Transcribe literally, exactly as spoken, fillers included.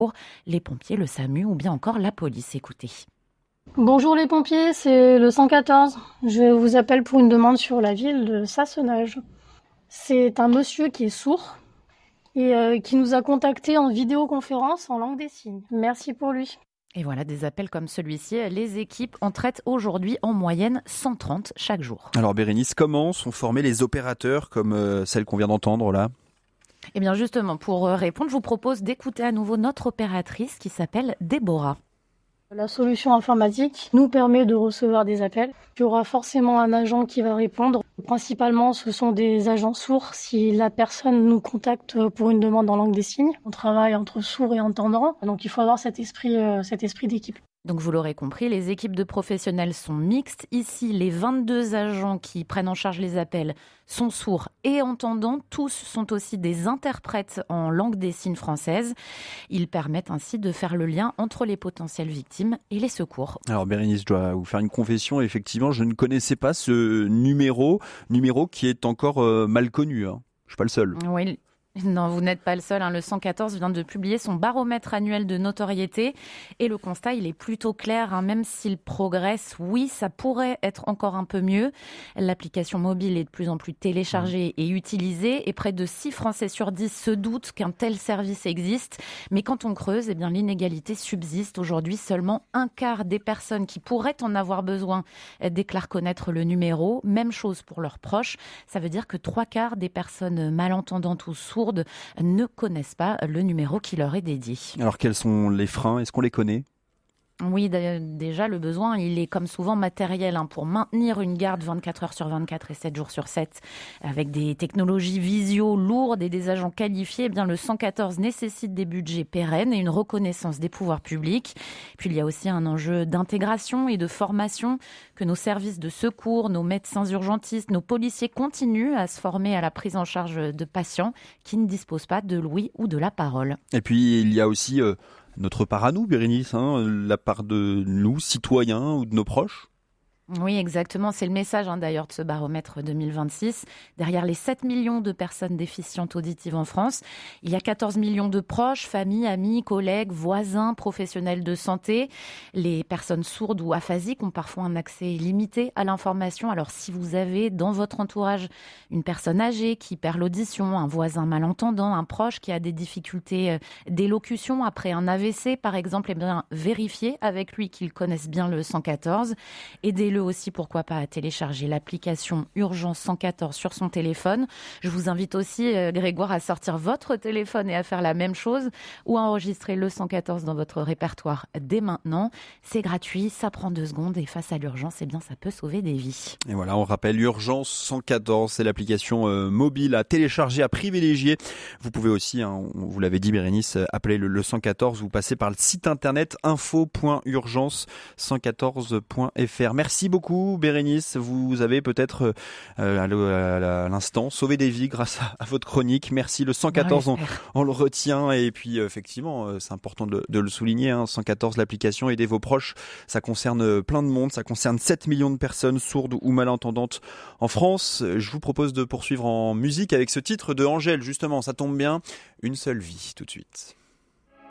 les pompiers, le SAMU ou bien encore la police. Écoutez. Bonjour les pompiers, c'est le cent quatorze. Je vous appelle pour une demande sur la ville de Sassenage. C'est un monsieur qui est sourd et euh, qui nous a contactés en vidéoconférence en langue des signes. Merci pour lui. Et voilà, des appels comme celui-ci, les équipes en traitent aujourd'hui en moyenne cent trente chaque jour. Alors Bérénice, comment sont formés les opérateurs comme euh, celle qu'on vient d'entendre là ? Eh bien justement, pour répondre, je vous propose d'écouter à nouveau notre opératrice qui s'appelle Déborah. La solution informatique nous permet de recevoir des appels. Il y aura forcément un agent qui va répondre. Principalement, ce sont des agents sourds si la personne nous contacte pour une demande en langue des signes. On travaille entre sourds et entendants, donc il faut avoir cet esprit, euh, cet esprit d'équipe. Donc vous l'aurez compris, les équipes de professionnels sont mixtes. Ici, les vingt-deux agents qui prennent en charge les appels sont sourds et entendants. Tous sont aussi des interprètes en langue des signes française. Ils permettent ainsi de faire le lien entre les potentielles victimes et les secours. Alors Bérénice, je dois vous faire une confession. Effectivement, je ne connaissais pas ce numéro, numéro qui est encore euh, mal connu. Hein. Je ne suis pas le seul. Oui. Non, vous n'êtes pas le seul. Hein. Le cent quatorze vient de publier son baromètre annuel de notoriété et le constat, il est plutôt clair. Hein. Même s'il progresse, oui, ça pourrait être encore un peu mieux. L'application mobile est de plus en plus téléchargée et utilisée et près de six Français sur dix se doutent qu'un tel service existe. Mais quand on creuse, eh bien, l'inégalité subsiste. Aujourd'hui, seulement un quart des personnes qui pourraient en avoir besoin déclarent connaître le numéro. Même chose pour leurs proches. Ça veut dire que trois quarts des personnes malentendantes ou sourdes ne connaissent pas le numéro qui leur est dédié. Alors quels sont les freins ? Est-ce qu'on les connaît ? Oui, déjà, le besoin, il est comme souvent matériel hein, pour maintenir une garde vingt-quatre heures sur vingt-quatre et sept jours sur sept avec des technologies visio lourdes et des agents qualifiés. Eh bien, le cent quatorze nécessite des budgets pérennes et une reconnaissance des pouvoirs publics. Puis, il y a aussi un enjeu d'intégration et de formation que nos services de secours, nos médecins urgentistes, nos policiers continuent à se former à la prise en charge de patients qui ne disposent pas de l'ouïe ou de la parole. Et puis, il y a aussi... Euh... notre part à nous, Bérénice, hein, la part de nous, citoyens ou de nos proches. Oui, exactement. C'est le message hein, d'ailleurs de ce baromètre deux mille vingt-six. Derrière les sept millions de personnes déficientes auditives en France, il y a quatorze millions de proches, familles, amis, collègues, voisins, professionnels de santé. Les personnes sourdes ou aphasiques ont parfois un accès limité à l'information. Alors si vous avez dans votre entourage une personne âgée qui perd l'audition, un voisin malentendant, un proche qui a des difficultés d'élocution après un A V C par exemple, eh bien, vérifiez avec lui qu'il connaisse bien le cent quatorze. Aidez-le aussi, pourquoi pas, à télécharger l'application Urgence cent quatorze sur son téléphone. Je vous invite aussi, euh, Grégoire, à sortir votre téléphone et à faire la même chose ou à enregistrer le cent quatorze dans votre répertoire dès maintenant. C'est gratuit, ça prend deux secondes et face à l'urgence, eh bien, ça peut sauver des vies. Et voilà, on rappelle Urgence cent quatorze, c'est l'application euh, mobile à télécharger, à privilégier. Vous pouvez aussi, hein, vous l'avez dit Bérénice, appeler le, le cent quatorze, vous passez par le site internet info point urgence cent quatorze point f r. Merci beaucoup Bérénice, vous avez peut-être euh, à l'instant sauvé des vies grâce à, à votre chronique. Merci, le cent quatorze Ouais, on, on le retient et puis effectivement c'est important de, de le souligner, hein, cent quatorze l'application, aidez vos proches, ça concerne plein de monde, ça concerne sept millions de personnes sourdes ou malentendantes en France. Je vous propose de poursuivre en musique avec ce titre de Angèle, justement, ça tombe bien, Une seule vie tout de suite.